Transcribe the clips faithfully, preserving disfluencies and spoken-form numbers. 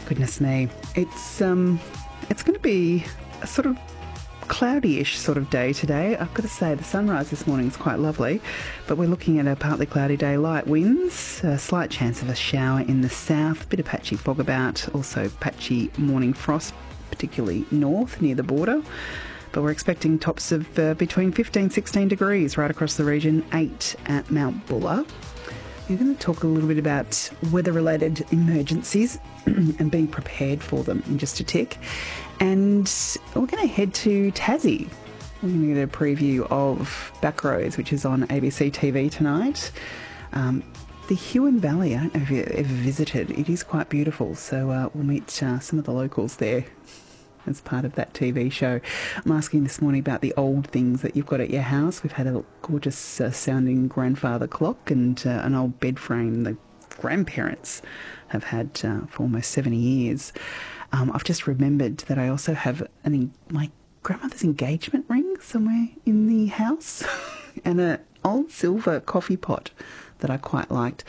Goodness me. It's um, it's going to be a sort of cloudy-ish sort of day today. I've got to say the sunrise this morning is quite lovely, but we're looking at a partly cloudy day, light winds, a slight chance of a shower in the south, bit of patchy fog about, also patchy morning frost, particularly north near the border. But we're expecting tops of uh, between fifteen, sixteen degrees right across the region, eight at Mount Buller. We're going to talk a little bit about weather-related emergencies and being prepared for them in just a tick. And we're going to head to Tassie. We're going to get a preview of Backroads, which is on A B C T V tonight. Um, the Huon Valley, I don't know if you've ever visited. It is quite beautiful. So uh, we'll meet uh, some of the locals there as part of that T V show. I'm asking this morning about the old things that you've got at your house. We've had a gorgeous uh, sounding grandfather clock and uh, an old bed frame the grandparents have had uh, for almost seventy years. Um, I've just remembered that I also have an, my grandmother's engagement ring somewhere in the house and an old silver coffee pot that I quite liked.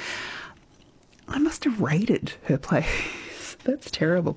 I must have raided her place. That's terrible.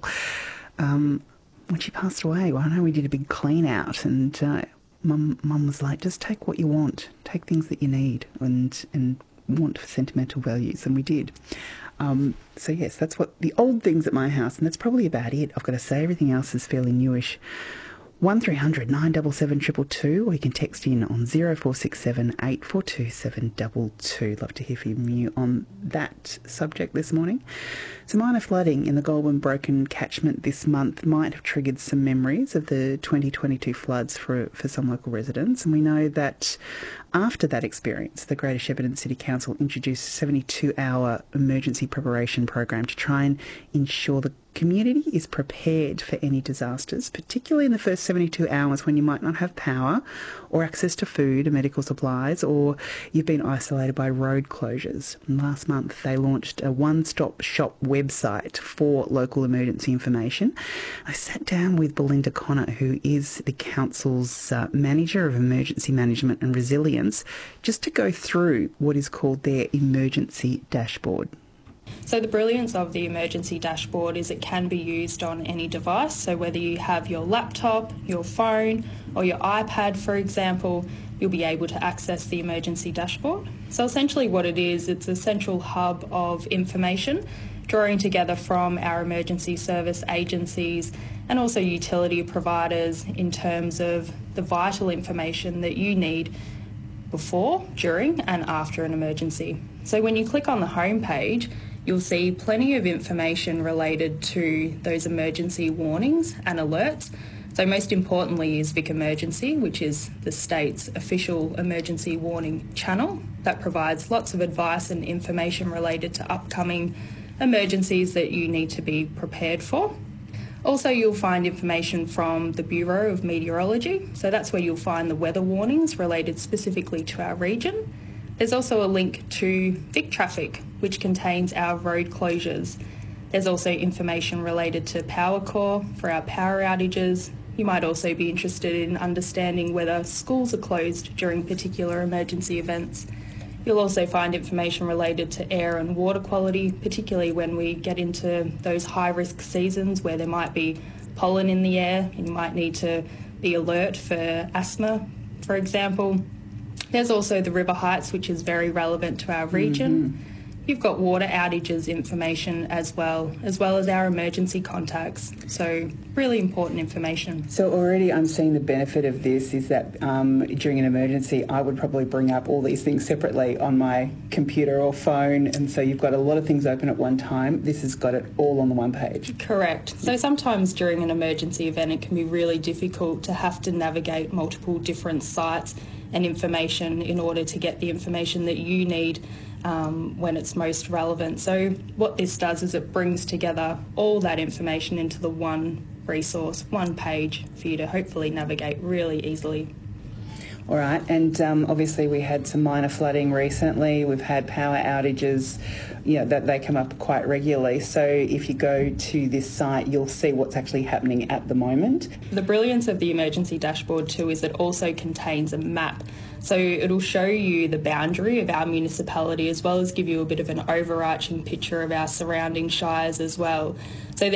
Um, when she passed away, well, I know we did a big clean out and uh, mum, mum was like, just take what you want, take things that you need and, and want for sentimental values, and we did. Um, so yes, that's what the old things at my house, and that's probably about it. I've got to say everything else is fairly newish. one three hundred nine seven seven two two two, or you can text in on zero four six seven eight four two seven two two. Love to hear from you on that subject this morning. So minor flooding in the Goulburn Broken catchment this month might have triggered some memories of the twenty twenty-two floods for, for some local residents, and we know that after that experience, the Greater Shepparton City Council introduced a seventy-two hour emergency preparation program to try and ensure the community is prepared for any disasters, particularly in the first seventy-two hours when you might not have power or access to food and medical supplies, or you've been isolated by road closures. And last month they launched a one-stop shop website for local emergency information. I sat down with Belinda Connor, who is the council's uh, manager of emergency management and resilience, just to go through what is called their emergency dashboard. So the brilliance of the emergency dashboard is it can be used on any device. So whether you have your laptop, your phone or your iPad, for example, you'll be able to access the emergency dashboard. So essentially what it is, it's a central hub of information drawing together from our emergency service agencies and also utility providers in terms of the vital information that you need before, during and after an emergency. So when you click on the home page, you'll see plenty of information related to those emergency warnings and alerts. So most importantly is Vic Emergency, which is the state's official emergency warning channel that provides lots of advice and information related to upcoming emergencies that you need to be prepared for. Also, you'll find information from the Bureau of Meteorology. So that's where you'll find the weather warnings related specifically to our region. There's also a link to Vic Traffic, which contains our road closures. There's also information related to Power Core for our power outages. You might also be interested in understanding whether schools are closed during particular emergency events. You'll also find information related to air and water quality, particularly when we get into those high-risk seasons where there might be pollen in the air and you might need to be alert for asthma, for example. There's also the River Heights, which is very relevant to our region. Mm-hmm. You've got water outages information as well, as well as our emergency contacts. So really important information. So already I'm seeing the benefit of this is that um, during an emergency, I would probably bring up all these things separately on my computer or phone. And so you've got a lot of things open at one time. This has got it all on the one page. Correct. So sometimes during an emergency event, it can be really difficult to have to navigate multiple different sites and information in order to get the information that you need um, when it's most relevant. So what this does is it brings together all that information into the one resource, one page for you to hopefully navigate really easily. All right, and um, obviously we had some minor flooding recently. We've had power outages, you know, that they come up quite regularly. So if you go to this site, you'll see what's actually happening at the moment. The brilliance of the emergency dashboard too is it also contains a map. So it'll show you the boundary of our municipality as well as give you a bit of an overarching picture of our surrounding shires as well.